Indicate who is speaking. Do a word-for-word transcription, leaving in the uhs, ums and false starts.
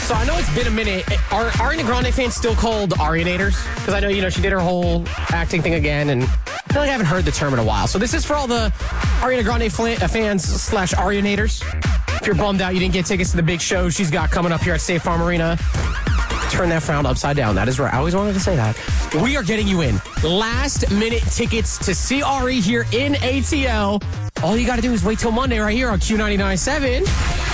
Speaker 1: So I know it's been a minute. Are Ariana Grande fans still called Arianators? Because I know, you know, she did her whole acting thing again, and I feel like I haven't heard the term in a while. So this is for all the Ariana Grande fl- fans slash Arianators. If you're bummed out you didn't get tickets to the big show she's got coming up here at State Farm Arena, turn that frown upside down. That is right. I always wanted to say that. We are getting you in. Last minute tickets to see Ari here in A T L. All you got to do is wait till Monday right here on Q ninety-nine point seven.